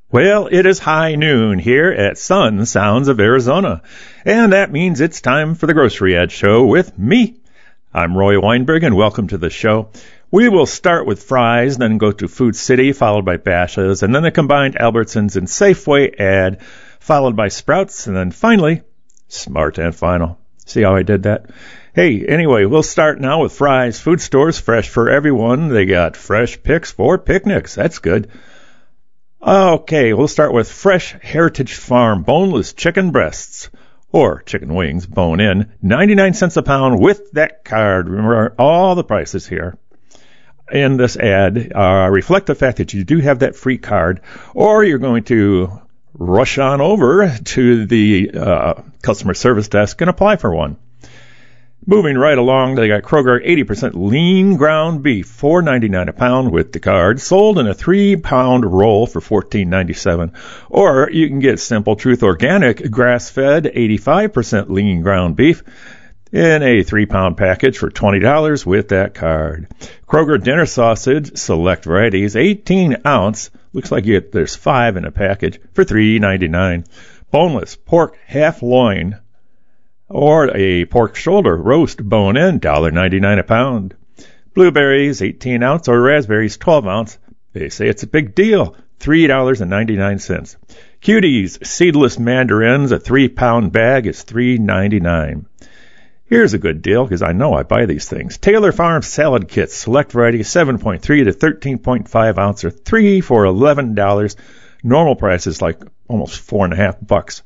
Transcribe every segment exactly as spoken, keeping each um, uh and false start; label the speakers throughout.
Speaker 1: Well, it is high noon here at Sun Sounds of Arizona, and that means it's time for the Grocery Ad Show with me. I'm Roy Weinberg, and welcome to the show. We will start with Fry's, then go to Food City, followed by Bashas', and then the combined Albertsons and Safeway ad, followed by Sprouts, and then finally, Smart and Final. See how I did that? Hey, anyway, we'll start now with Fry's Food Stores, fresh for everyone. They got fresh picks for picnics. That's good. Okay, we'll start with Fresh Heritage Farm boneless chicken breasts or chicken wings, bone in, ninety-nine cents a pound with that card. Remember, all the prices here in this ad uh, reflect the fact that you do have that free card, or you're going to rush on over to the uh, customer service desk and apply for one. Moving right along, they got Kroger eighty percent lean ground beef, four ninety-nine a pound with the card, sold in a three-pound roll for fourteen ninety-seven. Or you can get Simple Truth Organic grass-fed eighty-five percent lean ground beef in a three-pound package for twenty dollars with that card. Kroger dinner sausage, select varieties, eighteen ounce, looks like you get, there's five in a package, for three ninety-nine. Boneless pork half loin, or a pork shoulder roast bone-in, one dollar ninety-nine a pound. Blueberries, eighteen ounce, or raspberries, twelve ounce. They say it's a big deal, three dollars and ninety-nine cents. Cuties, seedless mandarins, a three-pound bag is three ninety-nine. Here's a good deal, because I know I buy these things. Taylor Farm salad kits, select variety, seven point three to thirteen point five ounce, or three for eleven dollars. Normal price is like almost four and a half bucks.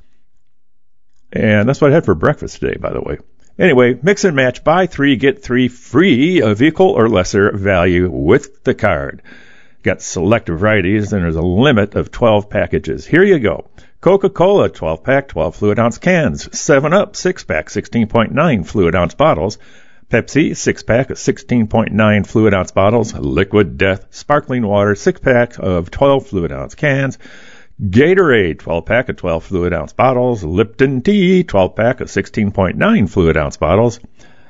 Speaker 1: And that's what I had for breakfast today, by the way. Anyway, mix and match, buy three, get three free of equal or lesser value with the card. Got select varieties, and there's a limit of twelve packages. Here you go. Coca-Cola, twelve pack, twelve fluid ounce cans. seven up, six pack, sixteen point nine fluid ounce bottles. Pepsi, six pack, sixteen point nine fluid ounce bottles. Liquid Death, sparkling water, six pack of twelve fluid ounce cans. Gatorade, twelve pack of twelve fluid ounce bottles. Lipton Tea, twelve pack of sixteen point nine fluid ounce bottles.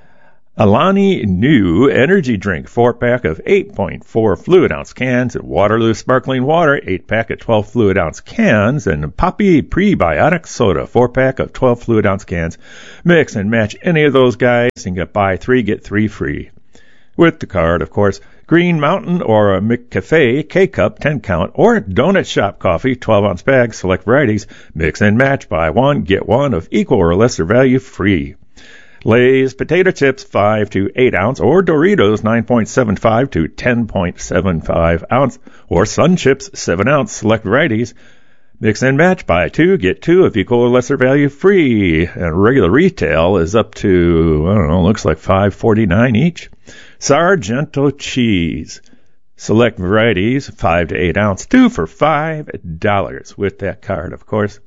Speaker 1: Alani Nu energy drink, four pack of eight point four fluid ounce cans. And Waterloo sparkling water, eight pack of twelve fluid ounce cans. And Poppy prebiotic soda, four pack of twelve fluid ounce cans. Mix and match any of those guys and get buy three, get three free. With the card, of course. Green Mountain or a McCafe K-Cup ten count or Donut Shop coffee twelve ounce bag, select varieties, mix and match, buy one, get one of equal or lesser value free. Lay's potato chips five to eight ounce or Doritos nine point seven five to ten point seven five ounce or Sun Chips seven ounce, select varieties, mix and match, buy two, get two of equal or lesser value free. And regular retail is up to, I don't know, looks like five forty-nine each. Sargento cheese, select varieties, five to eight ounce, two for five dollars with that card, of course.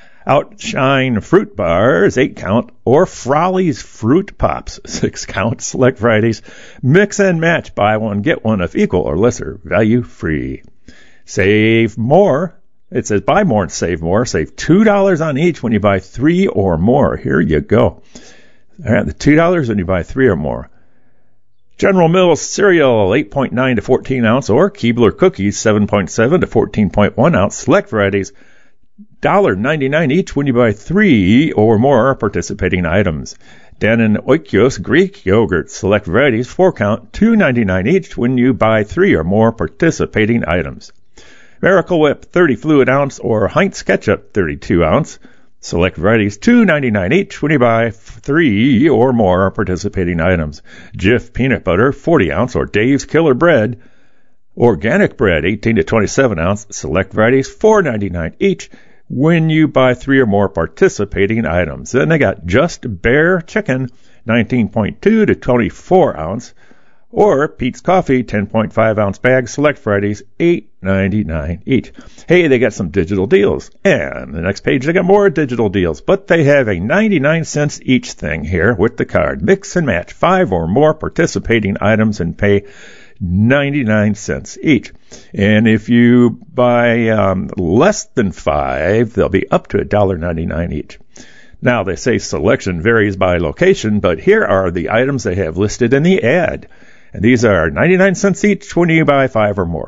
Speaker 1: Outshine fruit bars, eight count, or Frolly's fruit pops, six count, select varieties, mix and match, buy one, get one of equal or lesser value free. Save more. It says buy more and save more. Save two dollars on each when you buy three or more. Here you go. All right, the two dollars when you buy three or more. General Mills cereal, eight point nine to fourteen ounce, or Keebler cookies, seven point seven to fourteen point one ounce, select varieties, one dollar ninety-nine each when you buy three or more participating items. Dannon Oikos Greek yogurt, select varieties, four count, two ninety-nine each when you buy three or more participating items. Miracle Whip, thirty fluid ounce, or Heinz ketchup, thirty-two ounce. Select varieties, two ninety-nine each when you buy three or more participating items. Jif peanut butter, forty ounce, or Dave's Killer Bread, organic bread, eighteen to twenty-seven ounce. Select varieties, four ninety-nine each when you buy three or more participating items. Then they got Just Bare Chicken, nineteen point two to twenty-four ounce, or Pete's Coffee, ten point five ounce bag, select varieties, eight ninety-nine each. Hey, they got some digital deals. And the next page, they got more digital deals, but they have a ninety-nine cents each thing here with the card. Mix and match five or more participating items and pay ninety-nine cents each. And if you buy um, less than five, they'll be up to one dollar ninety-nine each. Now, they say selection varies by location, but here are the items they have listed in the ad. And these are ninety-nine cents each when you buy five or more.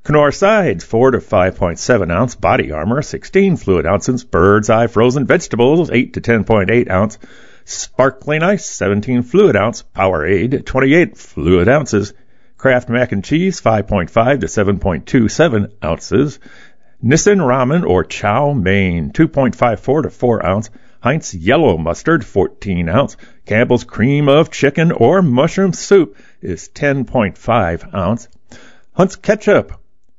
Speaker 1: Knorr sides, four to five point seven ounce. Body Armor, sixteen fluid ounces. Bird's Eye frozen vegetables, eight to ten point eight ounce. Sparkling Ice, seventeen fluid ounce. Powerade, twenty-eight fluid ounces. Kraft Mac and Cheese, five point five to seven point two seven ounces. Nissin Ramen or Chow Mein, two point five four to four ounce. Heinz Yellow Mustard, fourteen ounce. Campbell's Cream of Chicken or Mushroom Soup is ten point five ounce. Hunt's Ketchup,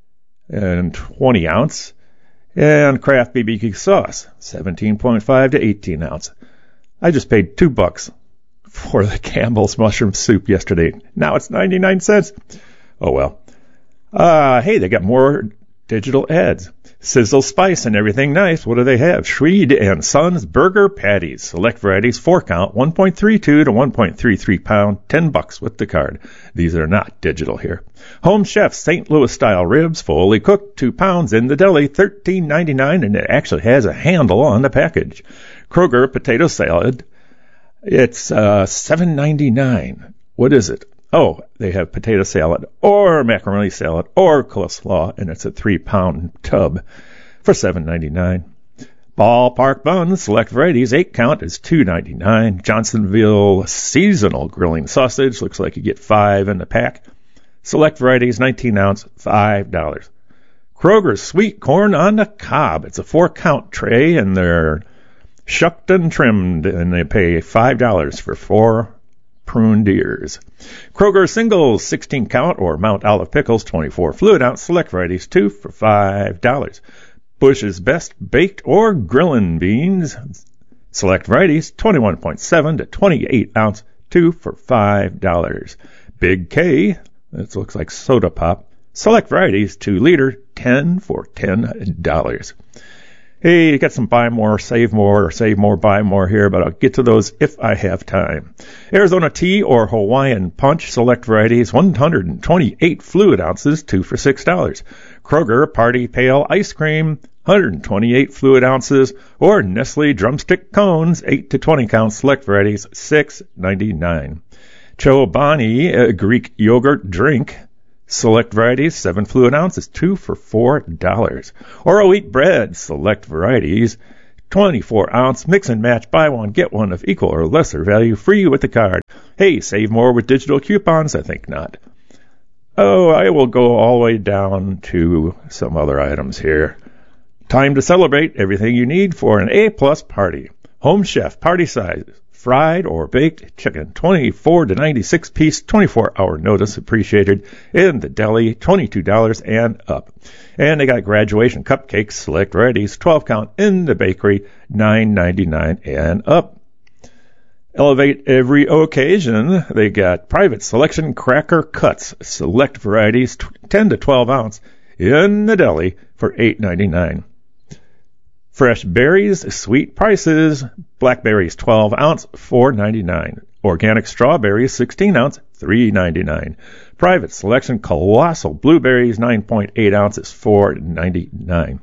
Speaker 1: and twenty ounce. And Kraft B B Q Sauce, seventeen point five to eighteen ounce. I just paid two bucks for the Campbell's Mushroom Soup yesterday. Now it's ninety-nine cents. Oh well. Uh, hey, they got more digital ads. Sizzle Spice and Everything Nice. What do they have? Schweed and Sons Burger Patties. Select varieties, four count, one point three two to one point three three pound, ten bucks with the card. These are not digital here. Home Chef Saint Louis style ribs, fully cooked, two pounds in the deli, thirteen ninety-nine, and it actually has a handle on the package. Kroger potato salad. It's uh, seven ninety-nine. What is it? Oh, they have potato salad or macaroni salad or coleslaw, and it's a three-pound tub for seven ninety-nine. Ballpark Buns, select varieties, eight count is two ninety-nine. Johnsonville seasonal grilling sausage, looks like you get five in the pack. Select varieties, nineteen ounce, five dollars. Kroger's sweet corn on the cob. It's a four-count tray, and they're shucked and trimmed, and they pay five dollars for four pruned ears. Kroger singles, sixteen count or Mount Olive pickles, twenty-four fluid ounce. Select varieties, two for five dollars. Bush's Best baked or grillin' beans. Select varieties, twenty-one point seven to twenty-eight ounce, two for five dollars. Big K, this looks like soda pop. Select varieties, two liter, ten for ten dollars. Hey, you got some buy more, save more, or save more, buy more here, but I'll get to those if I have time. Arizona Tea or Hawaiian Punch, select varieties, one hundred twenty-eight fluid ounces, two for six dollars. Kroger Party Pale Ice Cream, one hundred twenty-eight fluid ounces, or Nestle Drumstick Cones, eight to twenty count, select varieties, six ninety-nine. Chobani uh, Greek Yogurt Drink, select varieties, seven fluid ounces, two for four dollars. Oro Wheat Bread, select varieties, twenty-four ounce, mix and match, buy one, get one of equal or lesser value, free with the card. Hey, save more with digital coupons? I think not. Oh, I will go all the way down to some other items here. Time to celebrate everything you need for an A-plus party. Home Chef party size. Fried or baked chicken, twenty-four to ninety-six piece, twenty-four hour notice appreciated in the deli, twenty-two dollars and up. And they got graduation cupcakes, select varieties, twelve count in the bakery, nine ninety-nine and up. Elevate every occasion. They got private selection cracker cuts, select varieties, ten to twelve ounce in the deli for eight ninety-nine. Fresh berries, sweet prices. Blackberries, twelve ounce, four ninety-nine. Organic strawberries, sixteen ounce, three ninety-nine. Private selection colossal blueberries, nine point eight ounces, four ninety-nine.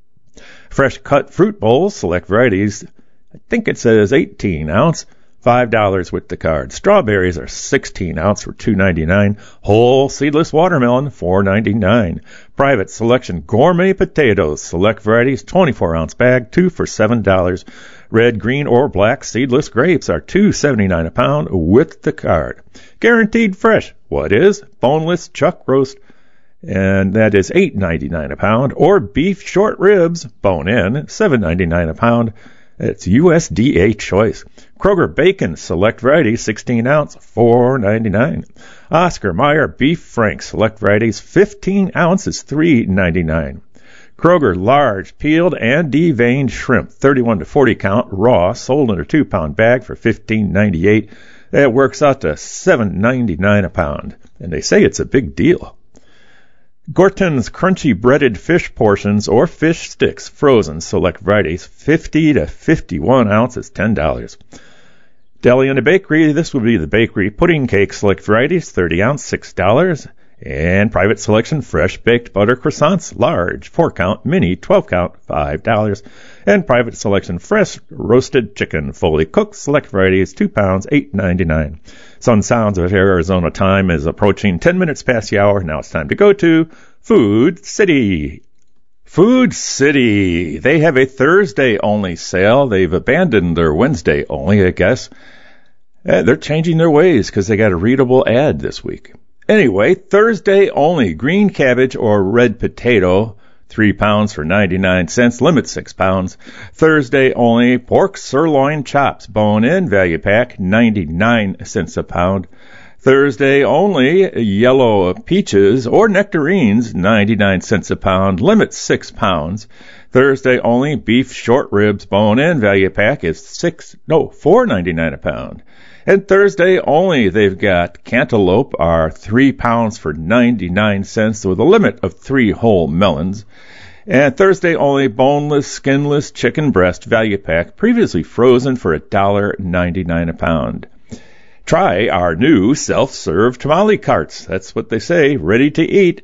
Speaker 1: Fresh cut fruit bowls, select varieties. I think it says eighteen ounce, five dollars with the card. Strawberries are sixteen ounce for two ninety-nine. Whole seedless watermelon, four ninety-nine. Private selection gourmet potatoes, select varieties, twenty-four ounce bag, two for seven dollars. Red, green, or black seedless grapes are two seventy-nine a pound with the card. Guaranteed fresh. What is? Boneless chuck roast, and that is eight ninety-nine a pound. Or beef short ribs, bone in, seven ninety-nine a pound. It's U S D A choice. Kroger bacon, select varieties, sixteen ounce, four ninety-nine. Oscar Mayer beef frank, select varieties, fifteen ounces, three ninety-nine. Kroger large peeled and deveined shrimp, thirty-one to forty count, raw, sold in a two pound bag for fifteen ninety-eight. That works out to seven ninety-nine a pound, and they say it's a big deal. Gorton's crunchy breaded fish portions or fish sticks, frozen, select varieties, fifty to fifty-one ounces, ten dollars. Deli and a bakery, this would be the bakery pudding cake, select varieties, thirty ounce, six dollars. And private selection fresh baked butter croissants, large, four count, mini, twelve count, five dollars. And private selection fresh roasted chicken, fully cooked, select varieties, two pounds, eight ninety-nine. Sun Sounds of Arizona time is approaching ten minutes past the hour. Now it's time to go to Food City. Food City. They have a Thursday-only sale. They've abandoned their Wednesday-only, I guess. Uh, they're changing their ways because they got a readable ad this week. Anyway, Thursday only. Green cabbage or red potato. Three pounds for ninety-nine cents. Limit six pounds. Thursday only. Pork sirloin chops. Bone in. Value pack. ninety-nine cents a pound. Thursday only. Yellow peaches or nectarines. ninety-nine cents a pound. Limit six pounds. Thursday only. Beef short ribs. Bone in. Value pack is six, no, four ninety-nine a pound. And Thursday only, they've got cantaloupe are three pounds for ninety-nine cents with a limit of three whole melons. And Thursday only, boneless, skinless chicken breast value pack, previously frozen for one dollar ninety-nine a pound. Try our new self-serve tamale carts. That's what they say, ready to eat.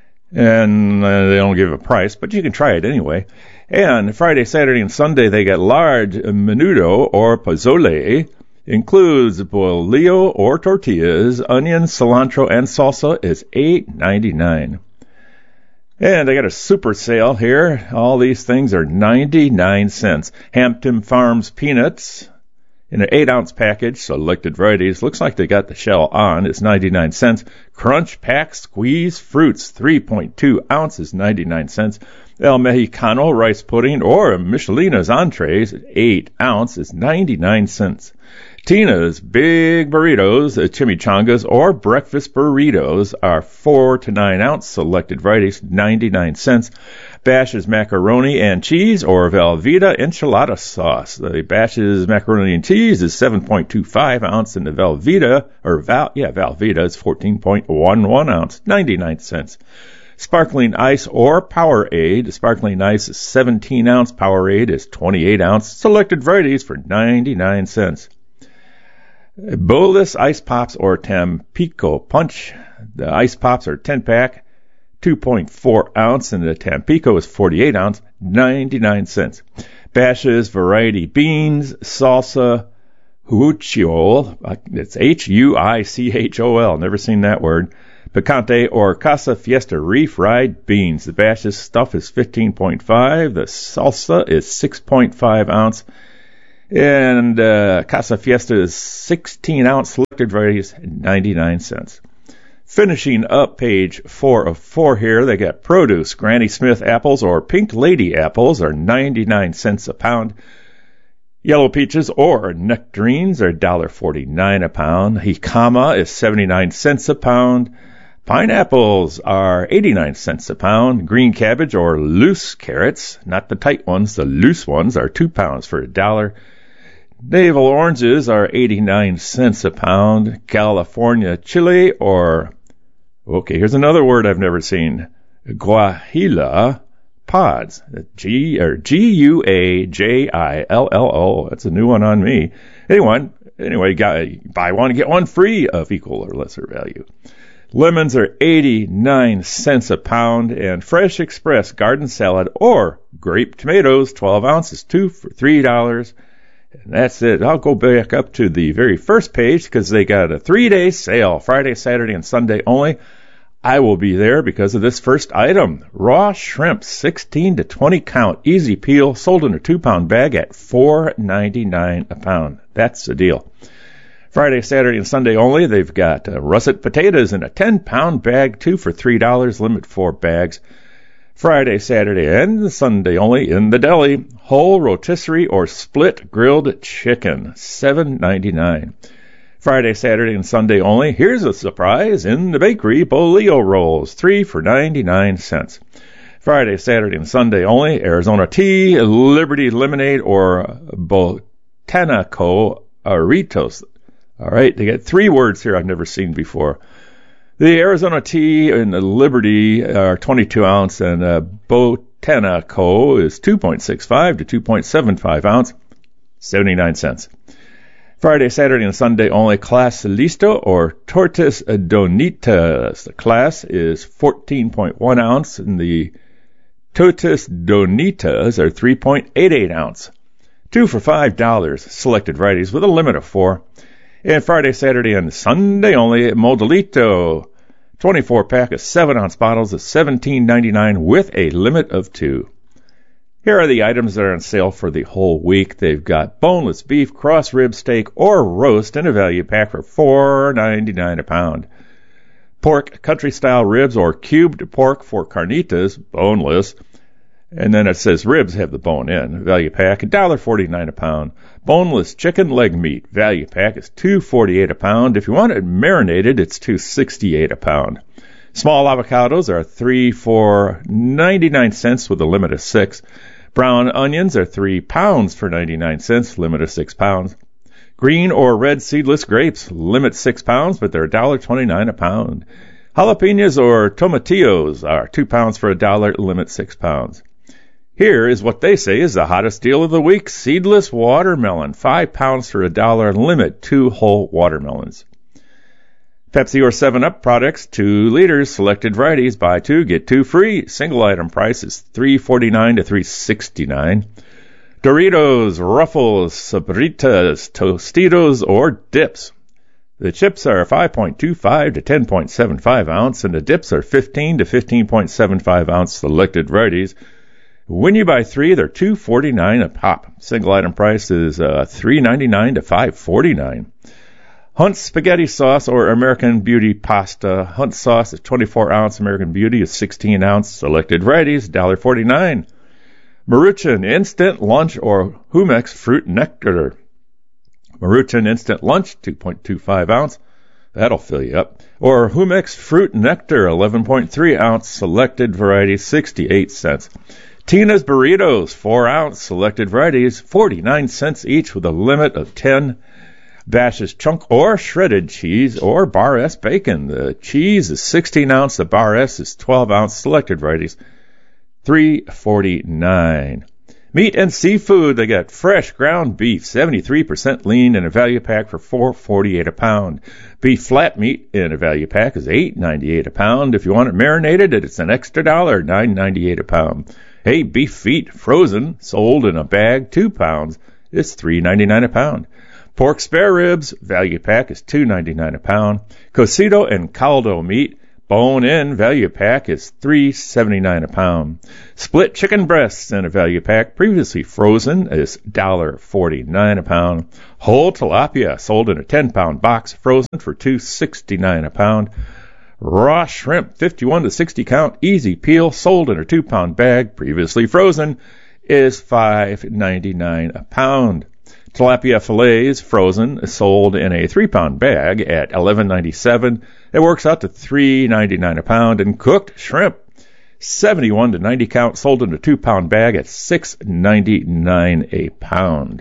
Speaker 1: And uh, they don't give a price, but you can try it anyway. And Friday, Saturday, and Sunday, they got large menudo or pozole. Includes bolillo or tortillas, onions, cilantro, and salsa is eight ninety-nine. And I got a super sale here. All these things are ninety-nine cents. Hampton Farms peanuts in an eight ounce package, selected varieties. Looks like they got the shell on. It's ninety-nine cents. Crunch Pack Squeeze Fruits, three point two ounces, ninety-nine cents. El Mexicano rice pudding or Michelina's entrees, eight ounces, ninety-nine cents. Tina's Big Burritos, chimichangas, or breakfast burritos are four to nine ounce selected varieties, ninety-nine cents. Bash's Macaroni and Cheese or Velveeta Enchilada Sauce. The Bash's Macaroni and Cheese is seven point two five ounce, and the Velveeta, or Val, yeah, Velveeta is fourteen point one one ounce, ninety-nine cents. Sparkling Ice or Powerade. Sparkling Ice is seventeen ounce. Powerade is twenty-eight ounce. Selected varieties for ninety-nine cents. Bolus Ice Pops or Tampico Punch. The Ice Pops are ten pack, two point four ounce, and the Tampico is forty-eight ounce, ninety-nine cents. Bash's Variety Beans, Salsa, Huichol, it's H U I C H O L, never seen that word. Picante or Casa Fiesta refried beans. The Bash's stuff is fifteen point five, the salsa is six point five ounce, and uh, Casa Fiesta is sixteen ounce, selected varieties, ninety-nine cents. Finishing up page four of four here, they got produce. Granny Smith apples or Pink Lady apples are ninety-nine cents a pound. Yellow peaches or nectarines are one dollar forty-nine a pound. Jicama is seventy-nine cents a pound. Pineapples are eighty-nine cents a pound. Green cabbage or loose carrots, not the tight ones, the loose ones, are two pounds for a dollar. Navel oranges are eighty-nine cents a pound. California chili or, okay, here's another word I've never seen, guajilla pods. G or G U A J I L L O. That's a new one on me. Anyway, anyway, got, buy one get one free of equal or lesser value. Lemons are eighty-nine cents a pound, and Fresh Express garden salad or grape tomatoes, twelve ounces, two for three dollars. And that's it. I'll go back up to the very first page because they got a three-day sale, Friday, Saturday, and Sunday only. I will be there because of this first item. Raw shrimp, sixteen to twenty count, easy peel, sold in a two-pound bag at four ninety-nine a pound. That's the deal. Friday, Saturday, and Sunday only, they've got uh, russet potatoes in a ten-pound bag, two for three dollars, limit four bags. Friday, Saturday, and Sunday only in the deli, whole rotisserie or split grilled chicken, seven ninety-nine. Friday, Saturday, and Sunday only, here's a surprise, in the bakery, bolillo rolls, three for ninety-nine cents. Friday, Saturday, and Sunday only, Arizona tea, Liberty lemonade, or Botanico Aritos. All right, they got three words here I've never seen before. The Arizona tea and the Liberty are twenty-two ounce, and uh, Botanico is two point six five to two point seven five ounce, seventy-nine cents. Friday, Saturday, and Sunday only, Class Listo or Tortas Donitas. The class is fourteen point one ounce, and the Tortas Donitas are three point eight eight ounce. Two for five dollars, selected varieties with a limit of four. And Friday, Saturday, and Sunday only, Modelito twenty-four pack of seven ounce bottles is seventeen ninety-nine with a limit of two. Here are the items that are on sale for the whole week. They've got boneless beef, cross rib steak, or roast in a value pack for four ninety-nine a pound. Pork, country-style ribs, or cubed pork for carnitas, boneless. And then it says ribs have the bone in. Value pack, one dollar forty-nine a pound. Boneless chicken leg meat, value pack is two forty-eight a pound. If you want it marinated, it's two sixty-eight a pound. Small avocados are three for ninety-nine cents with a limit of six. Brown onions are three pounds for ninety-nine cents, limit of six pounds. Green or red seedless grapes, limit six pounds, but they're one dollar twenty-nine a pound. Jalapenos or tomatillos are two pounds for a dollar, limit six pounds. Here is what they say is the hottest deal of the week. Seedless watermelon, five pounds for a dollar, limit two whole watermelons. Pepsi or seven up products, two liters, selected varieties, buy two, get two free. Single item price is three forty-nine to three sixty-nine. Doritos, Ruffles, Sabritas, Tostitos, or dips. The chips are five point two five to ten point seven five ounce, and the dips are fifteen to fifteen point seven five ounce selected varieties. When you buy three, they're two forty-nine a pop. Single item price is uh, three ninety-nine to five forty-nine. Hunt's spaghetti sauce or American Beauty pasta. Hunt sauce is twenty-four ounce. American Beauty is sixteen ounce. Selected varieties, one dollar forty-nine. Maruchan Instant Lunch or Humex Fruit Nectar. Maruchan Instant Lunch, two point two five ounce. That'll fill you up. Or Humex Fruit Nectar, eleven point three ounce. Selected varieties, sixty-eight cents. Tina's Burritos, four ounce. Selected varieties, forty-nine cents each with a limit of ten. Bash's chunk or shredded cheese or Bar S bacon. The cheese is sixteen ounce. The Bar S is twelve ounce. Selected varieties, three forty-nine. Meat and seafood. They got fresh ground beef, seventy-three percent lean in a value pack for four forty-eight a pound. Beef flat meat in a value pack is eight ninety-eight a pound. If you want it marinated, it's an extra dollar, nine ninety-eight a pound. Hey, beef feet frozen, sold in a bag, two pounds. It's three ninety-nine a pound. Pork spare ribs, value pack is two ninety-nine a pound. Cocido and caldo meat, bone in, value pack is three seventy-nine a pound. Split chicken breasts in a value pack, previously frozen, is one dollar forty-nine a pound. Whole tilapia, sold in a ten pound box, frozen for two sixty-nine a pound. Raw shrimp, fifty-one to sixty count, easy peel, sold in a two pound bag, previously frozen, is five ninety-nine a pound. Tilapia fillets, frozen, sold in a three pound bag at eleven ninety-seven. It works out to three ninety-nine a pound. And cooked shrimp, seventy-one to ninety count, sold in a two pound bag at six ninety-nine a pound.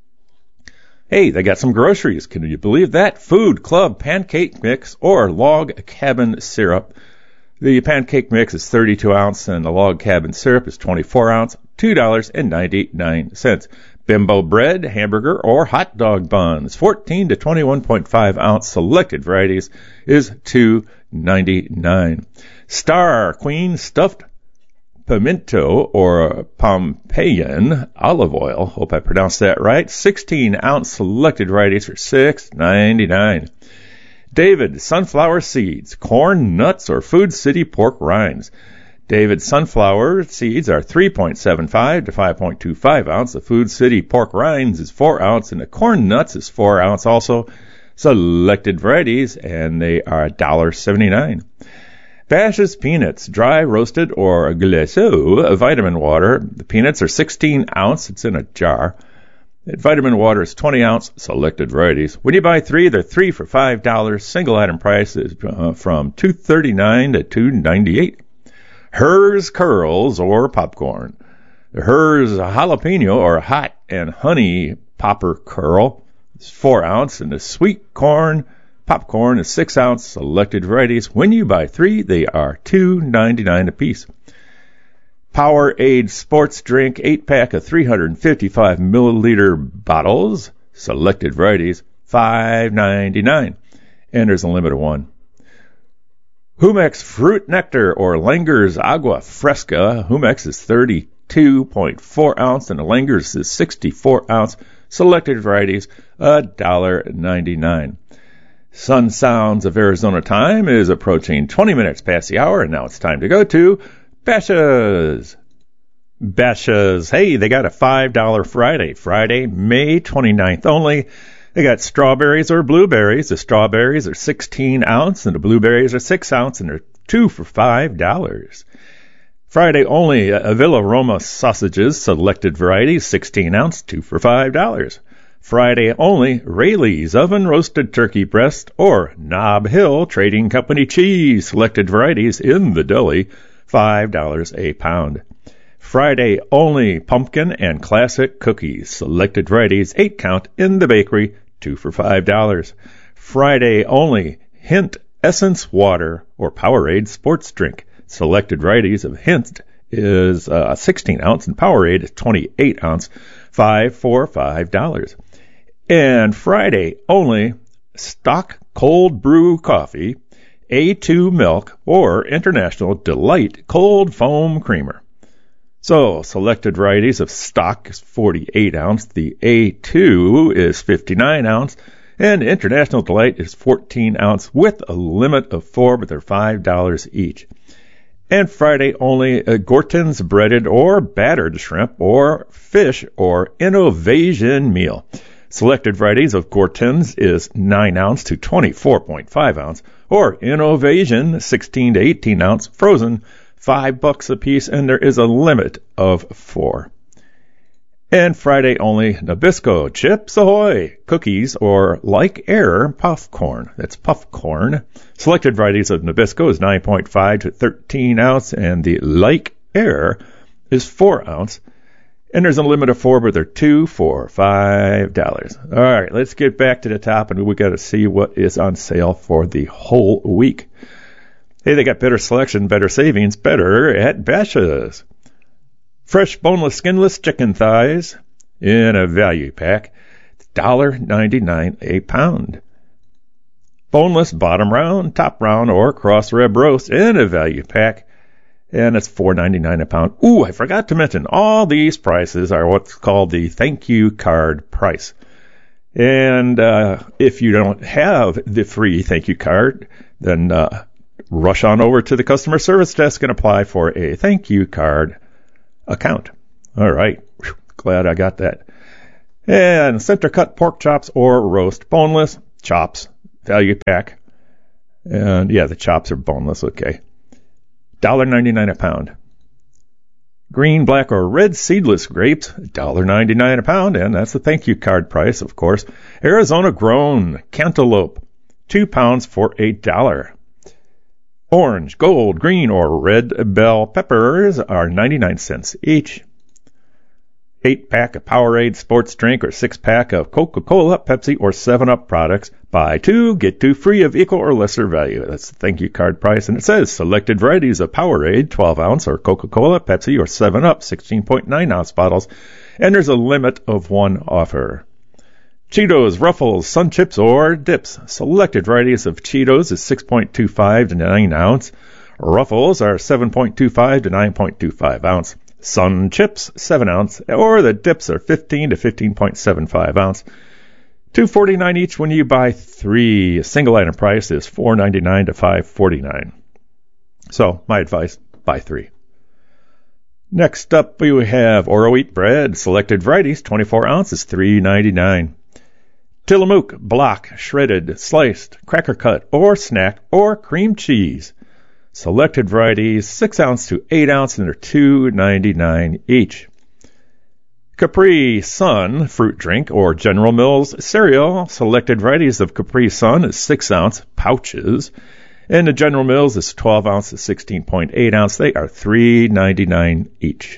Speaker 1: Hey, they got some groceries. Can you believe that? Food Club pancake mix or log cabin syrup. The pancake mix is thirty-two ounce and the log cabin syrup is twenty-four ounce, two dollars ninety-nine. Bimbo bread, hamburger, or hot dog buns, fourteen to twenty-one point five ounce selected varieties, is two ninety-nine. Star Queen stuffed pimento or Pompeian olive oil, hope I pronounced that right, sixteen ounce selected varieties for six ninety-nine. David sunflower seeds, corn nuts, or Food City pork rinds. David sunflower seeds are three point seven five to five point two five ounce. The Food City pork rinds is four ounce, and the corn nuts is four ounce also. Selected varieties, and they are one dollar seventy-nine. Bash's peanuts, dry roasted or glacé, vitamin water. The peanuts are sixteen ounce. It's in a jar. Vitamin water is twenty ounce. Selected varieties. When you buy three, they're three for five dollars. Single item price is uh, from two thirty-nine to two ninety-eight. Hers curls or popcorn. The Hers jalapeno or hot and honey popper curl is four ounce, and the sweet corn popcorn is six ounce. Selected varieties. When you buy three, they are two ninety-nine a piece. Powerade sports drink eight pack of three hundred fifty-five milliliter bottles. Selected varieties, five ninety-nine, and there's a limit of one. Humex Fruit Nectar or Langer's Agua Fresca. Humex is thirty-two point four ounce and the Langer's is sixty-four ounce. Selected varieties, one dollar ninety-nine. Sun Sounds of Arizona time is approaching twenty minutes past the hour, and now it's time to go to Bashas'. Bashas', hey, they got a five dollar Friday, Friday, May twenty-ninth only. They got strawberries or blueberries. The strawberries are sixteen ounce, and the blueberries are six ounce, and they're two for five dollars. Friday only, uh, Villa Roma sausages, selected varieties, sixteen ounce, two for five dollars. Friday only, Rayleigh's oven roasted turkey breast or Nob Hill Trading Company cheese, selected varieties in the deli, five dollars a pound. Friday only, pumpkin and classic cookies, selected varieties, eight count in the bakery, two for five dollars. Friday only, Hint Essence Water or Powerade sports drink, selected varieties of Hint is uh, sixteen ounce and Powerade is twenty-eight ounce, five for five dollars. And Friday only, Stock Cold Brew Coffee, A two Milk, or International Delight Cold Foam Creamer. So, selected varieties of Stock is forty-eight ounce, the A two is fifty-nine ounce, and International Delight is fourteen ounce with a limit of four, but they're five dollars each. And Friday only, uh, Gorton's breaded or battered shrimp or fish or Innovation meal. Selected varieties of Gorton's is nine ounce to twenty-four point five ounce, or Innovation sixteen to eighteen ounce frozen, five bucks a piece, and there is a limit of four. And Friday only, Nabisco Chips Ahoy cookies or Like Air Puffcorn. That's puffcorn. Selected varieties of Nabisco is nine point five to thirteen ounce, and the Like Air is four ounce. And there's a limit of four, but they're two for five dollars. All right, let's get back to the top, and we got to see what is on sale for the whole week. Hey, they got better selection, better savings, better at Bashas'. Fresh, boneless, skinless chicken thighs in a value pack, one dollar ninety-nine a pound. Boneless, bottom round, top round, or cross rib roast in a value pack, and it's four ninety-nine a pound. Ooh, I forgot to mention, all these prices are what's called the thank you card price. And uh, if you don't have the free thank you card, then uh, rush on over to the customer service desk and apply for a thank you card account. All right. Whew, glad I got that. And center cut pork chops or roast, boneless, chops, value pack. And yeah, the chops are boneless, okay. one dollar ninety-nine a pound. Green, black, or red seedless grapes, one dollar ninety-nine a pound, and that's the thank you card price, of course. Arizona grown cantaloupe, two pounds for a dollar. Orange, gold, green, or red bell peppers are ninety-nine cents each. Eight pack of Powerade sports drink or six pack of Coca-Cola, Pepsi, or seven up products. Buy two, get two free of equal or lesser value. That's the thank you card price. And it says selected varieties of Powerade, twelve ounce, or Coca-Cola, Pepsi, or seven up, sixteen point nine ounce bottles. And there's a limit of one offer. Cheetos, Ruffles, Sun Chips, or Dips. Selected varieties of Cheetos is six point two five to nine ounce. Ruffles are seven point two five to nine point two five ounce. Sun Chips, seven ounce, or the Dips are fifteen to fifteen point seven five ounce. two forty-nine each when you buy three. A single item price is four ninety-nine to five forty-nine. So, my advice, buy three. Next up, we have Oro Wheat Bread. Selected varieties, twenty-four ounces, three ninety-nine. Tillamook block, shredded, sliced, cracker cut, or snack, or cream cheese. Selected varieties, six ounce to eight ounce, and they're two ninety-nine each. Capri Sun fruit drink or General Mills cereal. Selected varieties of Capri Sun is six ounce pouches, and the General Mills is twelve ounce to sixteen point eight ounce. They are three ninety-nine each.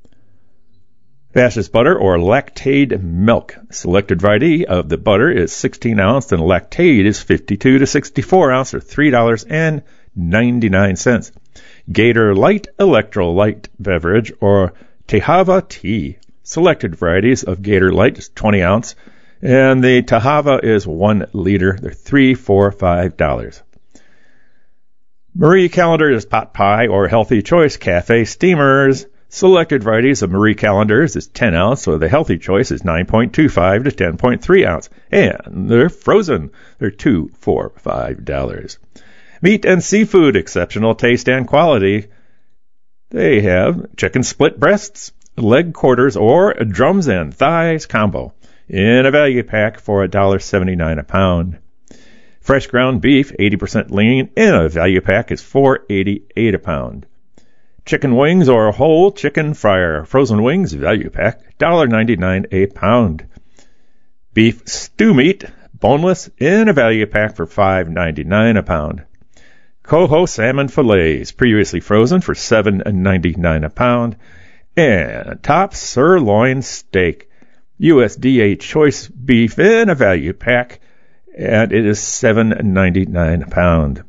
Speaker 1: Bashas' butter or Lactaid milk. Selected variety of the butter is sixteen ounce, and Lactaid is fifty-two to sixty-four ounce, or three dollars and ninety-nine cents. Gator Light Electrolyte beverage or Tehava tea. Selected varieties of Gator Light is twenty ounce, and the Tehava is one liter. They're three, four, five dollars. Marie Callender's pot pie or Healthy Choice cafe steamers. Selected varieties of Marie Callender's is ten ounce, so the healthy choice is nine point two five to ten point three ounce. And they're frozen. They're two for five dollars. Meat and seafood, exceptional taste and quality. They have chicken split breasts, leg quarters, or drums and thighs combo in a value pack for one dollar seventy-nine a pound. Fresh ground beef, eighty percent lean, in a value pack is four dollars and eighty-eight cents a pound. Chicken wings or whole chicken fryer, frozen wings, value pack, one dollar ninety-nine a pound. Beef stew meat, boneless, in a value pack for five dollars and ninety-nine cents a pound. Coho salmon fillets, previously frozen, for seven dollars and ninety-nine cents a pound. And top sirloin steak, U S D A choice beef, in a value pack, and it is seven dollars and ninety-nine cents a pound.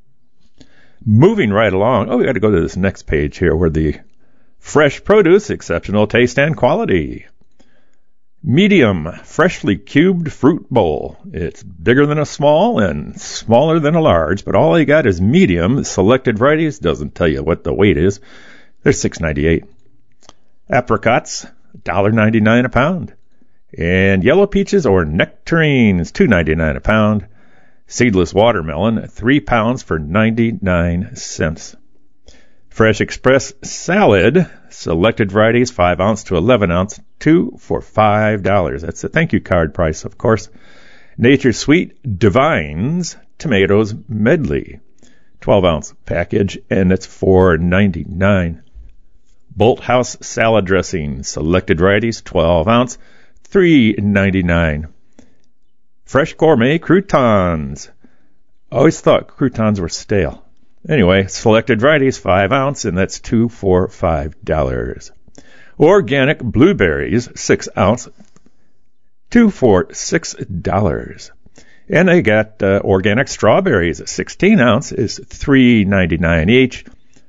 Speaker 1: Moving right along, oh, we got to go to this next page here where the fresh produce, exceptional taste and quality. Medium, freshly cubed fruit bowl. It's bigger than a small and smaller than a large, but all you got is medium. Selected varieties, doesn't tell you what the weight is. They're six dollars and ninety-eight cents. Apricots, one dollar ninety-nine a pound. And yellow peaches or nectarines, two dollars and ninety-nine cents a pound. Seedless watermelon, three pounds for ninety-nine cents. Fresh Express salad, selected varieties, five ounce to eleven ounce, two for five dollars. That's a thank you card price, of course. Nature's Sweet Divines tomatoes medley, twelve ounce package, and it's four dollars and ninety-nine cents. Bolt House salad dressing, selected varieties, twelve ounce, three dollars and ninety-nine cents. Fresh Gourmet croutons. I always thought croutons were stale. Anyway, selected varieties, five ounce, and that's two for five dollars. Organic blueberries, six ounce, two for six dollars. And they got uh, organic strawberries, sixteen ounce, is three dollars and ninety-nine cents each.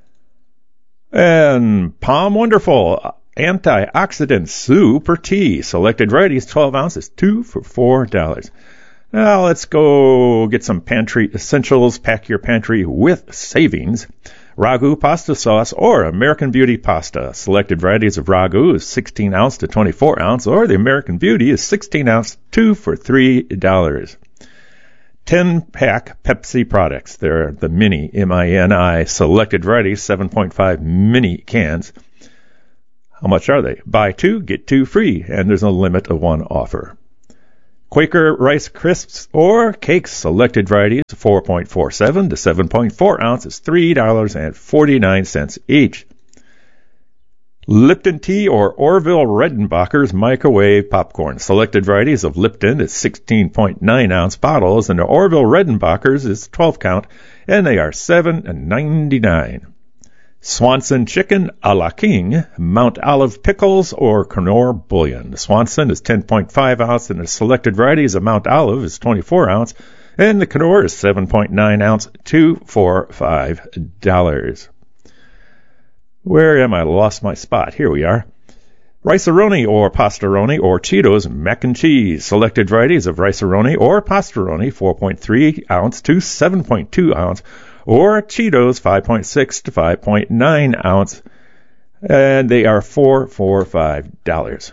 Speaker 1: And Palm Wonderful antioxidant super tea, selected varieties, twelve ounces, two for four dollars. Now let's go get some pantry essentials. Pack your pantry with savings. Ragu pasta sauce or American Beauty pasta. Selected varieties of Ragu is sixteen ounce to twenty-four ounce, or the American Beauty is sixteen ounce, two for three dollars. ten pack Pepsi products. They're the mini, M I N I, selected varieties, seven point five mini cans. How much are they? Buy two, get two free, and there's a limit of one offer. Quaker Rice Crisps or Cakes, selected varieties, four point four seven to seven point four ounces, three dollars and forty-nine cents each. Lipton Tea or Orville Redenbacher's microwave popcorn. Selected varieties of Lipton is sixteen point nine ounce bottles, and the Orville Redenbacher's is twelve count, and they are seven dollars and ninety-nine cents. Swanson Chicken a la King, Mount Olive Pickles, or Knorr Bouillon. The Swanson is ten point five ounce, and the selected varieties of Mount Olive is twenty-four ounce, and the Knorr is seven point nine ounce, two for five dollars. Where am I? Lost my spot. Here we are. Rice-A-Roni or Pastaroni or Cheetos mac and cheese. Selected varieties of Rice-A-Roni or Pastaroni, four point three ounce to seven point two ounce, or Cheetos, five point six to five point nine ounce, and they are four for five dollars.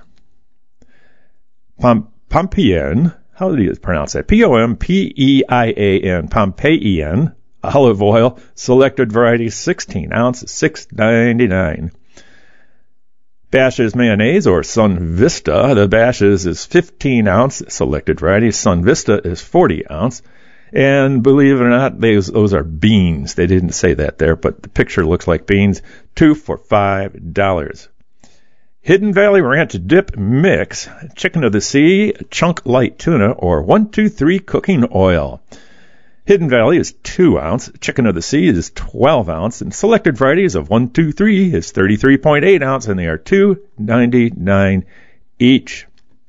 Speaker 1: Pom- Pompeian, how do you pronounce that? P O M P E I A N, Pompeian, olive oil, selected varieties, sixteen ounce, six ninety-nine. Bash's mayonnaise or Sun Vista. The Bash's is fifteen ounce, selected varieties. Sun Vista is forty ounce. And believe it or not, those, those are beans. They didn't say that there, but the picture looks like beans. Two for five dollars. Hidden Valley Ranch Dip Mix, Chicken of the Sea, Chunk Light Tuna, or one two three Cooking Oil. Hidden Valley is two ounce, Chicken of the Sea is twelve ounce, and selected varieties of one two three is thirty-three point eight ounce, and they are two dollars and ninety-nine cents each.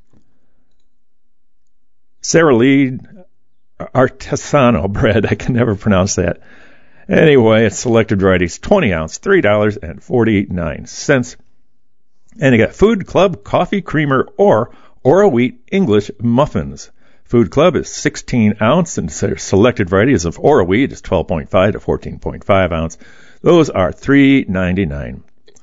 Speaker 1: Sara Lee Artesano bread, I can never pronounce that. Anyway, it's selected varieties, twenty ounce, three dollars and forty-nine cents. And you got Food Club Coffee Creamer or Ora Wheat English Muffins. Food Club is sixteen ounce, and selected varieties of Ora Wheat is twelve point five to fourteen point five ounce. Those are three dollars and ninety-nine cents.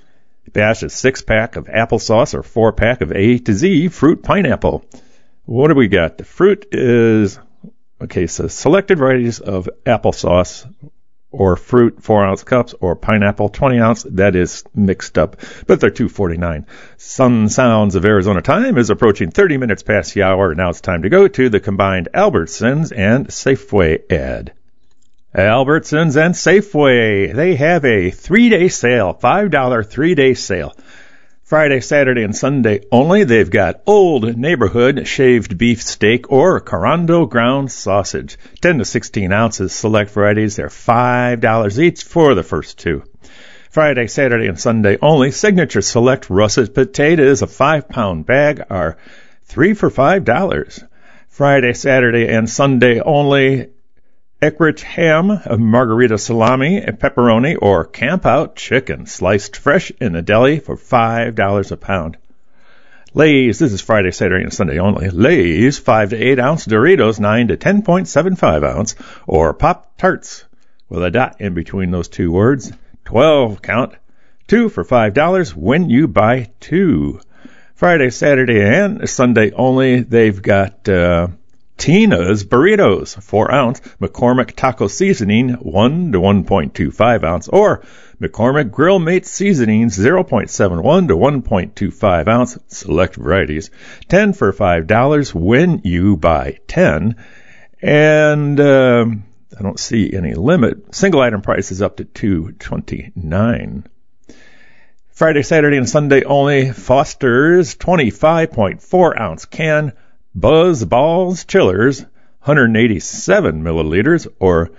Speaker 1: Bash a six-pack of applesauce or four-pack of A to Z fruit pineapple. What do we got? The fruit is, okay, so selected varieties of applesauce or fruit, four ounce cups, or pineapple, twenty ounce. That is mixed up, but they're two forty-nine. Sun Sounds of Arizona time is approaching thirty minutes past the hour. Now it's time to go to the combined Albertsons and Safeway ad. Albertsons and Safeway, they have a three-day sale, five dollars three-day sale. Friday, Saturday, and Sunday only. They've got Old Neighborhood shaved beef steak or Corando ground sausage. ten to sixteen ounces, select varieties. They're five dollars each for the first two. Friday, Saturday, and Sunday only. Signature Select russet potatoes, a five-pound bag, are three for five dollars. Friday, Saturday, and Sunday only. Eckrich ham, a margarita salami, a pepperoni, or camp out chicken, sliced fresh in the deli for five dollars a pound. Lay's, this is Friday, Saturday, and Sunday only. Lay's, five to eight ounce Doritos, nine to ten point seven five ounce, or Pop-Tarts, with a dot in between those two words, twelve count, two for five dollars when you buy two. Friday, Saturday, and Sunday only, they've got, uh, Tina's Burritos, four ounce, McCormick Taco Seasoning, one to one point two five ounce, or McCormick Grill Mate Seasonings, zero point seven one to one point two five ounce, select varieties, ten for five dollars when you buy ten. And um, I don't see any limit. Single item price is up to two twenty-nine. Friday, Saturday, and Sunday only, Foster's twenty-five point four ounce can, Buzz Balls Chillers, one hundred eighty-seven milliliters, or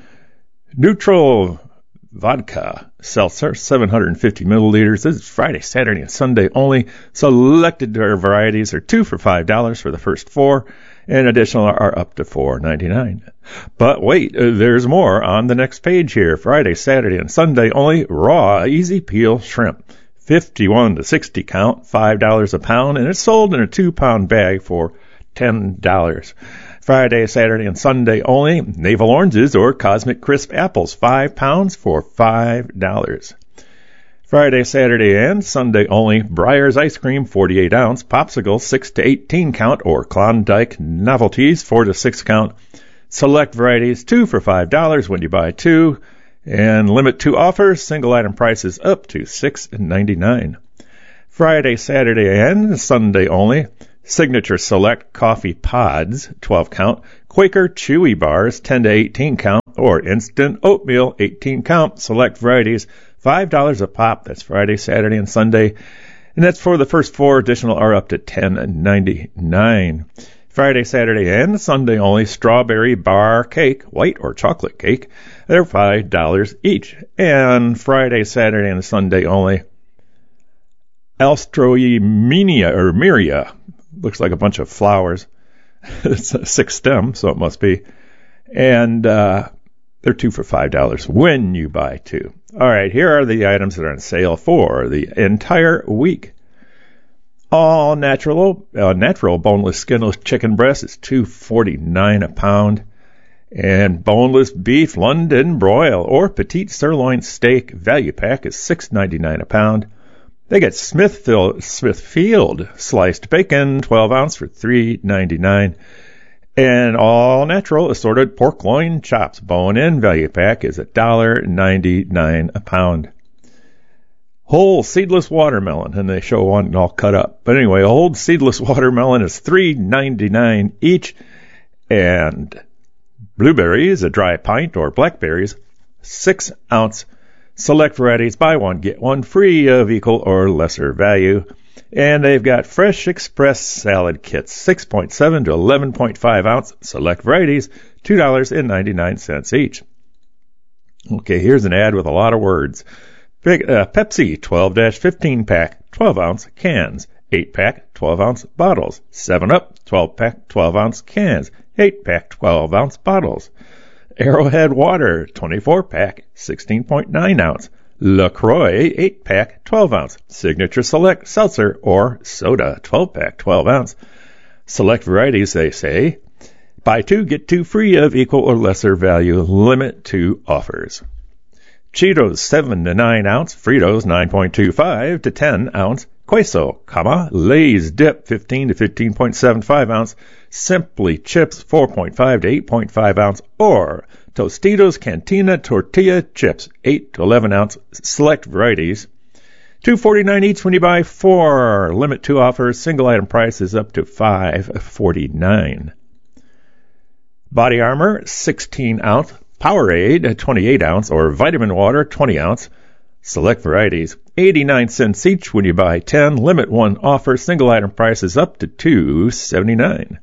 Speaker 1: Neutral Vodka Seltzer, seven hundred fifty milliliters. This is Friday, Saturday, and Sunday only. Selected varieties are two for five dollars for the first four, and additional are up to four ninety-nine. But wait, uh, there's more on the next page here. Friday, Saturday, and Sunday only. Raw Easy Peel Shrimp, fifty-one to sixty count, five dollars a pound, and it's sold in a two-pound bag for ten dollars. Friday, Saturday, and Sunday only. Navel Oranges or Cosmic Crisp Apples, five pounds for five dollars. Friday, Saturday, and Sunday only. Breyers Ice Cream, forty-eight ounce. Popsicle, six to eighteen count, or Klondike Novelties, four to six count. Select varieties, two for five dollars when you buy two. And limit two offers. Single item prices up to six ninety-nine. Friday, Saturday, and Sunday only. Signature Select Coffee Pods, twelve count, Quaker Chewy Bars, ten to eighteen count, or Instant Oatmeal, eighteen count, select varieties, five dollars a pop. That's Friday, Saturday, and Sunday. And that's for the first four. Additional are up to ten ninety-nine. Friday, Saturday, and Sunday only. Strawberry Bar Cake, white or chocolate cake. They're five dollars each. And Friday, Saturday, and Sunday only. Alstroemia, or Miria. Looks like a bunch of flowers. It's a six stem, so it must be. And uh, they're two for five dollars when you buy two. All right, here are the items that are on sale for the entire week. All natural, uh, natural boneless, skinless chicken breast is two forty-nine a pound. And boneless beef London broil or petite sirloin steak value pack is six ninety-nine a pound. They get Smithfield, Smithfield sliced bacon, twelve ounce for three ninety-nine. And all natural assorted pork loin chops, bone-in value pack is one ninety-nine a pound. Whole seedless watermelon, and they show one all cut up. But anyway, a whole seedless watermelon is three ninety-nine each. And blueberries, a dry pint, or blackberries, six ounce. Select varieties, buy one, get one free of equal or lesser value. And they've got Fresh Express salad kits, six point seven to eleven point five ounce. Select varieties, two ninety-nine each. Okay, here's an ad with a lot of words. Big, uh, Pepsi twelve to fifteen pack, twelve ounce cans. eight pack, twelve ounce bottles. seven up, twelve pack, twelve ounce cans. eight pack, twelve ounce bottles. Arrowhead Water, twenty-four pack, sixteen point nine ounce. LaCroix, eight pack, twelve ounce. Signature Select Seltzer or Soda, twelve pack, twelve ounce. Select varieties, they say. Buy two, get two free of equal or lesser value. Limit two offers. Cheetos seven to nine ounce, Fritos nine point two five to ten ounce, Queso, comma, Lay's dip fifteen to fifteen point seven five ounce, Simply Chips four point five to eight point five ounce, or Tostitos Cantina Tortilla Chips eight to eleven ounce, select varieties. two forty-nine each when you buy four. Limit two offers. Single item price is up to five forty-nine. Body Armor sixteen ounce, Powerade twenty-eight ounce, or Vitamin Water twenty ounce. Select varieties. eighty-nine cents each when you buy ten. Limit one offer. Single item price is up to two seventy-nine.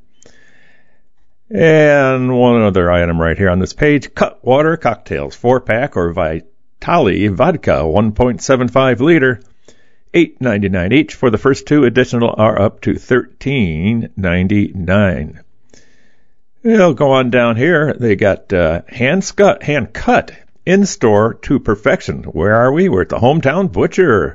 Speaker 1: And one other item right here on this page. Cutwater Cocktails four pack or Vitali Vodka one point seven five liter. eight ninety-nine each. For the first two, additional are up to thirteen ninety-nine. We'll go on down here. They got uh, hand, scut, hand cut in-store to perfection. Where are we? We're at the Hometown Butcher.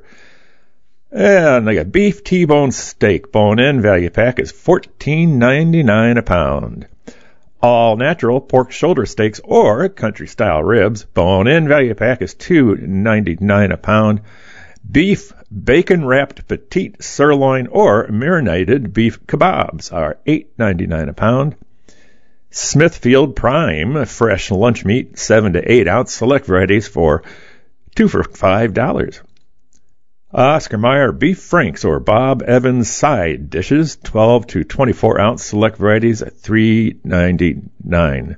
Speaker 1: And they got beef T-bone steak. Bone-in value pack is fourteen ninety-nine a pound. All natural pork shoulder steaks or country-style ribs. Bone-in value pack is two ninety-nine a pound. Beef bacon-wrapped petite sirloin or marinated beef kebabs are eight ninety-nine a pound. Smithfield Prime fresh lunch meat, seven to eight ounce, select varieties for two for five dollars. Oscar Mayer Beef Franks or Bob Evans side dishes, twelve to twenty-four ounce, select varieties at three ninety-nine.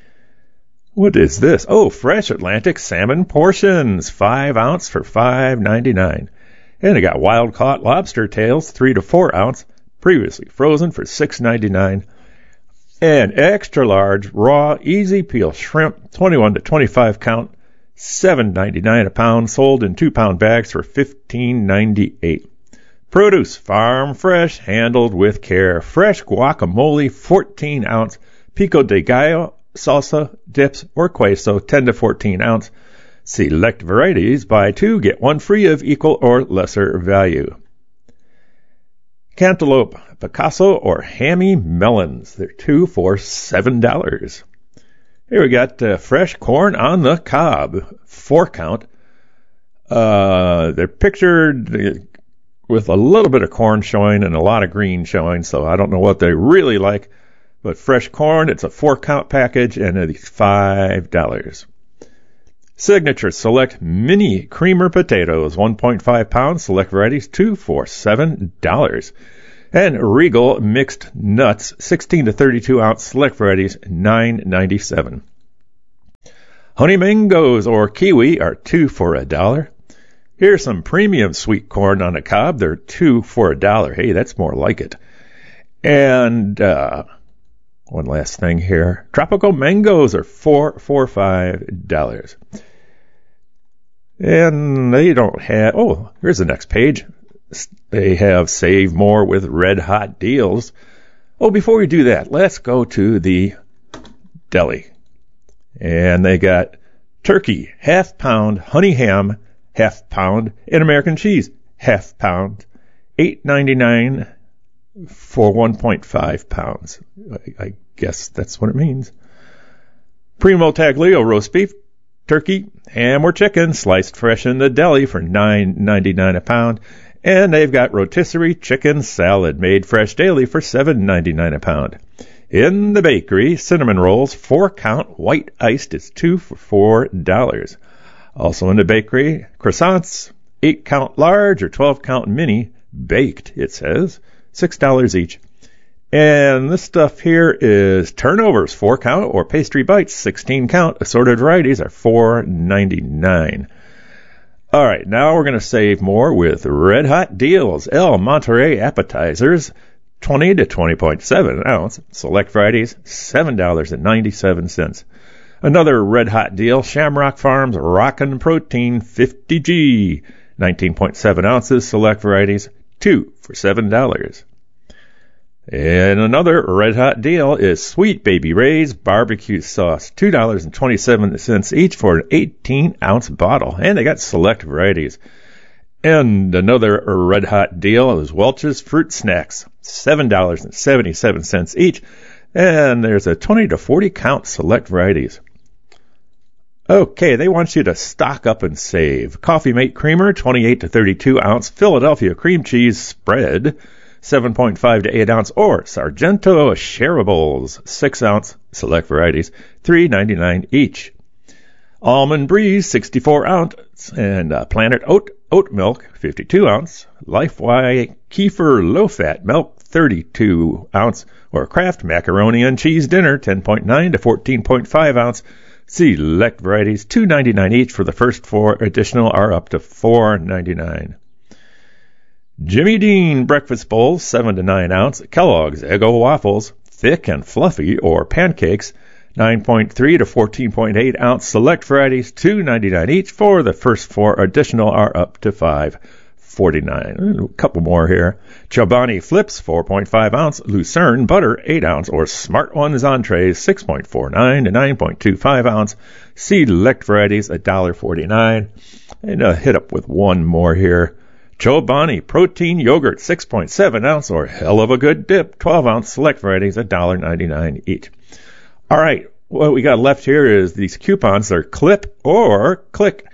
Speaker 1: What is this? Oh, Fresh Atlantic Salmon Portions, five ounce for five ninety-nine. And they got wild caught lobster tails, three to four ounce, previously frozen for six ninety-nine. And extra large raw easy peel shrimp, twenty-one to twenty-five count, seven ninety-nine a pound, sold in two pound bags for fifteen ninety-eight. Produce farm fresh, handled with care. Fresh guacamole, fourteen ounce, pico de gallo salsa dips or queso, ten to fourteen ounce. Select varieties, buy two, get one free of equal or lesser value. Cantaloupe, Picasso, or Hammy melons. They're two for seven dollars. Here we got uh, fresh corn on the cob, four count. Uh, they're pictured with a little bit of corn showing and a lot of green showing, so I don't know what they really like. But fresh corn, it's a four count package and it's five dollars. Signature Select Mini Creamer Potatoes, one point five pounds, select varieties, two for seven dollars. And Regal Mixed Nuts, sixteen to thirty-two ounce, select varieties, nine ninety-seven. Honey Mangoes or Kiwi are two for a dollar. Here's some premium sweet corn on a cob. They're two for a dollar. Hey, that's more like it. And uh, one last thing here. Tropical mangoes are four for five dollars. And they don't have, oh, here's the next page. They have Save More with Red Hot Deals. Oh, before we do that, let's go to the deli. And they got turkey, half pound, honey ham, half pound, and American cheese, half pound, eight ninety-nine for one point five pounds. I, I guess that's what it means. Primo Taglio roast beef, turkey, ham or chicken, sliced fresh in the deli for nine ninety-nine a pound. And they've got rotisserie chicken salad made fresh daily for seven ninety-nine a pound. In the bakery, cinnamon rolls, four count, white iced is two for four dollars. Also in the bakery, croissants, eight count large or twelve count mini, baked, it says, six dollars each. And this stuff here is turnovers, four count, or pastry bites, sixteen count. Assorted varieties are four ninety-nine. All right, now we're going to save more with Red Hot Deals. El Monterey appetizers, twenty to twenty point seven ounce. Select varieties, seven dollars and ninety-seven cents. Another Red Hot deal, Shamrock Farms Rockin' Protein fifty G, nineteen point seven ounces. Select varieties, two for seven dollars. And another Red Hot deal is Sweet Baby Ray's barbecue sauce, two dollars and twenty-seven cents each for an eighteen ounce bottle. And they got select varieties. And another Red Hot deal is Welch's Fruit Snacks, seven dollars and seventy-seven cents each. And there's a twenty to forty count select varieties. Okay, they want you to stock up and save. Coffee Mate Creamer, twenty-eight to thirty-two ounce Philadelphia cream cheese spread, seven point five to eight ounce, or Sargento shareables, six ounce, select varieties, three ninety-nine each. Almond Breeze, sixty-four ounce, and uh, Planet Oat oat milk, fifty-two ounce. Lifeway Kefir low fat milk, thirty-two ounce, or Kraft macaroni and cheese dinner, ten point nine to fourteen point five ounce. Select varieties, two ninety-nine each. For the first four additional are up to four ninety-nine. Jimmy Dean breakfast bowls, seven to nine ounce. Kellogg's Eggo waffles, thick and fluffy, or pancakes, nine point three to fourteen point eight ounce. Select varieties, two ninety-nine each. For the first four additional are up to five forty-nine. A couple more here. Chobani Flips, four point five ounce. Lucerne butter, eight ounce, or Smart Ones entrees, six point four nine to nine point two five ounce. Select varieties, one forty-nine. And uh, hit up with one more here. Chobani protein yogurt, six point seven ounce, or Hell of a Good Dip, twelve ounce. Select varieties, one ninety-nine each. All right, what we got left here is these coupons. They're clip or click.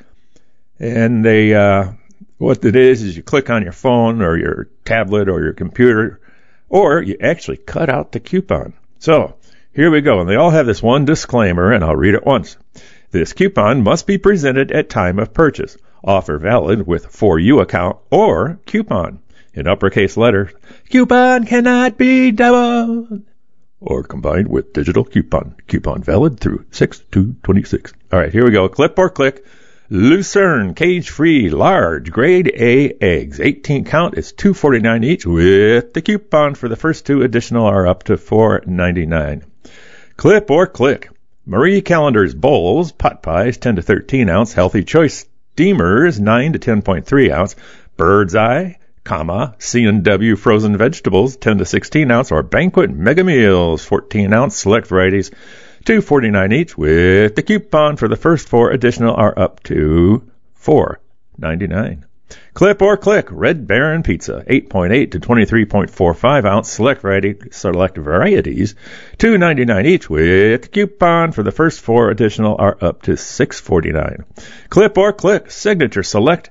Speaker 1: And they, uh, what it is, is you click on your phone or your tablet or your computer, or you actually cut out the coupon. So here we go. And they all have this one disclaimer, and I'll read it once. This coupon must be presented at time of purchase. Offer valid with For You account or coupon. In uppercase letters, coupon cannot be doubled. Or combined with digital coupon. Coupon valid through six two twenty-six. All right, here we go. Clip or click. Lucerne cage-free large grade A eggs. eighteen count is two forty-nine each with the coupon. For the first two additional are up to four ninety-nine. Clip or click. Marie Callender's bowls, pot pies, ten to thirteen ounce. Healthy Choice steamers, nine to ten point three ounce. Bird's Eye, comma, C and W frozen vegetables, ten to sixteen ounce, or Banquet Mega Meals, fourteen ounce. Select varieties, two forty-nine each with the coupon. For the first four additional are up to four ninety-nine. Clip or click. Red Baron Pizza, eight point eight to twenty-three point four five ounce. Select variety, select varieties, two ninety-nine each with the coupon. For the first four additional are up to six forty-nine. Clip or click. Signature Select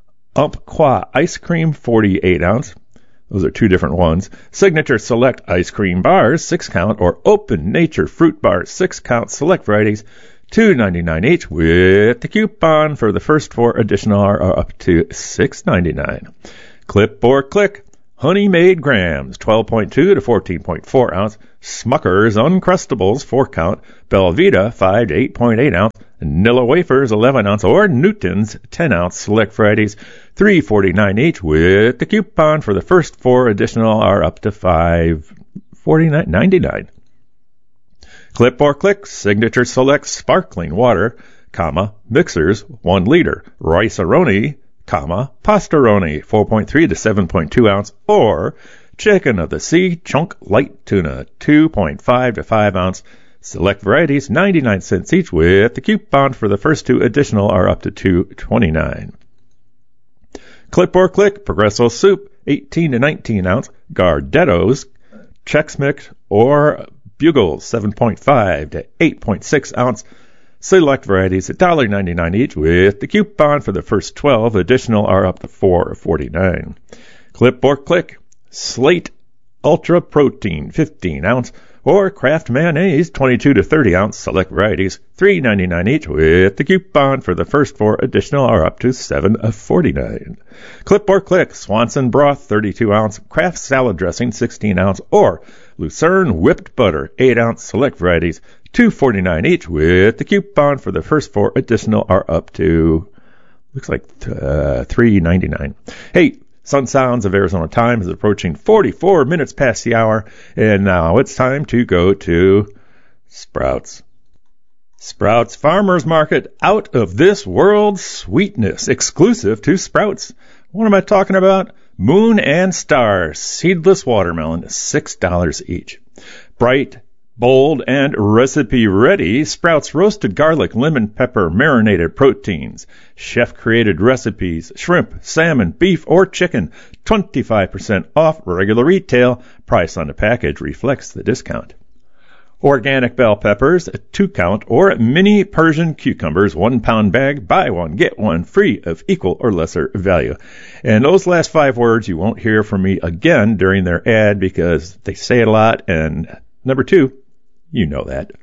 Speaker 1: Umpqua ice cream, forty-eight ounce. Those are two different ones. Signature Select ice cream bars, six count, or Open Nature fruit bars, six count. Select varieties, two ninety-nine each with the coupon. For the first four additional are up to six ninety-nine. Clip or click. Honey Made Grams, twelve point two to fourteen point four ounce. Smucker's Uncrustables, four count. Belvita, five to eight point eight ounce. Nilla Wafers, eleven ounce, or Newton's, ten ounce. Select varieties, three forty-nine each with the coupon. For the first four additional are up to five forty-nine ninety-nine. Clip or click. Signature Select Sparkling Water, comma, mixers, one liter. Rice-A-Roni, comma, Pastaroni, four point three to seven point two ounce, or Chicken of the Sea Chunk Light Tuna, two point five to five ounce. Select varieties, ninety-nine cents each with the coupon. For the first two additional are up to two twenty-nine. Clip or click. Progresso Soup, eighteen to nineteen ounce. Gardetto's, Chex Mix, or Bugles, seven point five to eight point six ounce. Select varieties, one ninety-nine each with the coupon. For the first twelve additional are up to four forty-nine. Clip or click. Slate Ultra Protein, fifteen ounce, or Kraft Mayonnaise, twenty-two to thirty ounce. Select varieties, three ninety-nine each with the coupon. For the first four additional are up to seven forty-nine. Clip or click. Swanson Broth, thirty-two ounce. Kraft Salad Dressing, sixteen ounce, or Lucerne Whipped Butter, eight ounce. Select varieties, two forty-nine each with the coupon. For the first four additional are up to, looks like uh, three ninety-nine. Hey, Sun Sounds of Arizona time is approaching forty-four minutes past the hour, and now it's time to go to Sprouts. Sprouts Farmers Market, out of this world sweetness, exclusive to Sprouts. What am I talking about? Moon and Star seedless watermelon, six dollars each. Bright, bold, and recipe-ready Sprouts roasted garlic, lemon pepper, marinated proteins. Chef-created recipes, shrimp, salmon, beef, or chicken. twenty-five percent off regular retail. Price on the package reflects the discount. Organic bell peppers, a two count, or mini Persian cucumbers, one pound bag, buy one, get one free of equal or lesser value. And those last five words you won't hear from me again during their ad because they say it a lot. And number two, you know that.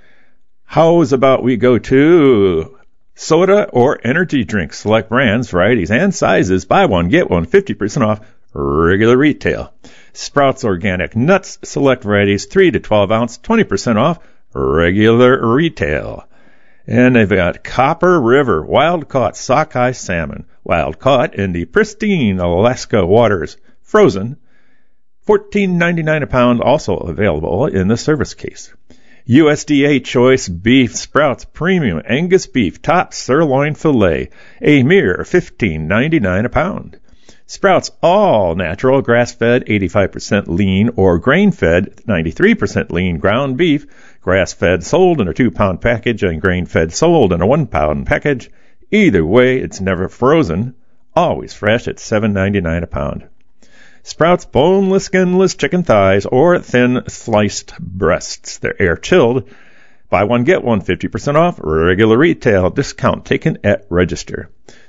Speaker 1: How's about we go to soda or energy drinks, select brands, varieties, and sizes, buy one, get one, fifty percent off, regular retail. Sprouts Organic Nuts, select varieties, three to twelve ounce, twenty percent off, regular retail. And they've got Copper River wild-caught sockeye salmon, wild-caught in the pristine Alaska waters, frozen, fourteen ninety-nine a pound, also available in the service case. U S D A Choice Beef Sprouts Premium Angus Beef Top Sirloin Filet, a mere fifteen ninety-nine a pound. Sprouts All Natural Grass-Fed eighty-five percent lean or Grain-Fed ninety-three percent lean ground beef, grass-fed sold in a two pound package and grain-fed sold in a one pound package. Either way, it's never frozen, always fresh at seven ninety-nine a pound. Sprouts Boneless Skinless Chicken Thighs or Thin Sliced Breasts. They're air-chilled. Buy one, get one, fifty percent off, regular retail, discount taken at register.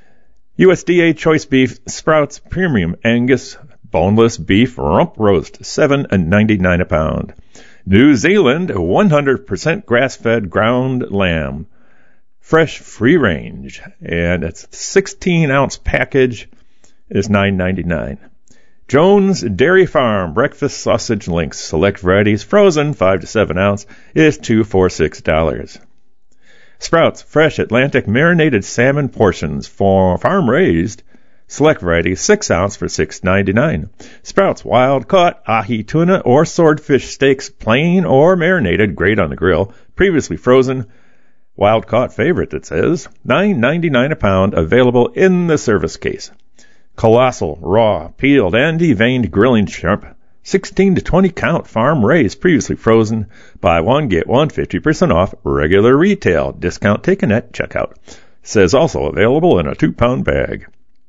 Speaker 1: U S D A Choice Beef Sprouts Premium Angus Boneless Beef Rump Roast, seven ninety-nine a pound. New Zealand one hundred percent grass-fed ground lamb, fresh, free range, and it's a sixteen ounce package. Is nine ninety-nine. Jones Dairy Farm Breakfast Sausage Links, select varieties, frozen, five to seven ounce, is two hundred forty-six dollars. Sprouts Fresh Atlantic Marinated Salmon Portions for farm-raised, select varieties, six ounce for six ninety-nine. Sprouts Wild-Caught Ahi Tuna or Swordfish Steaks, plain or marinated, great on the grill, previously frozen, wild-caught favorite, it says, nine ninety-nine a pound, available in the service case. Colossal, raw, peeled, and deveined grilling shrimp, sixteen to twenty count, farm raised, previously frozen. Buy one, get one, fifty percent off, regular retail, discount taken at checkout. Says also available in a two pound bag.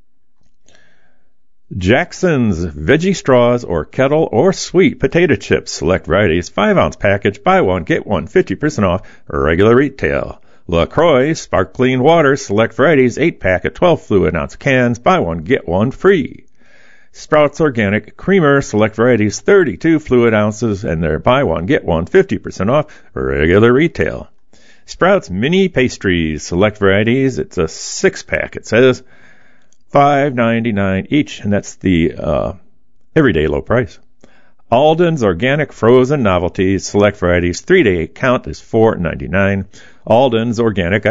Speaker 1: Jackson's Veggie Straws or Kettle or Sweet Potato Chips, select varieties, five ounce package, buy one, get one, fifty percent off, regular retail. LaCroix Sparkling Water, select varieties, eight pack at twelve fluid ounce cans, buy one, get one free. Sprouts Organic Creamer, select varieties, thirty-two fluid ounces, and they're buy one, get one, fifty percent off, regular retail. Sprouts Mini Pastries, select varieties, it's a six pack, it says, five ninety-nine each, and that's the uh, everyday low price. Alden's Organic Frozen Novelties, select varieties, three to eight count is four ninety-nine. Alden's Organic